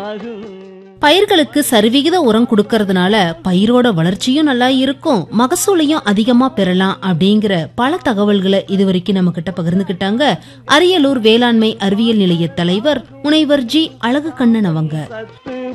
பயிர்களுக்கு சரிவிகித உரம் கொடுக்கறதுனால பயிரோட வளர்ச்சியும் நல்லா இருக்கும், மகசூலையும் அதிகமா பெறலாம் அப்படிங்கிற பல தகவல்களை இதுவரைக்கும் நம்ம கிட்ட பகிர்ந்துகிட்டாங்க அரியலூர் வேளாண்மை அறிவியல் நிலைய தலைவர் முனைவர் ஜி அழகு கண்ணன் அவங்க.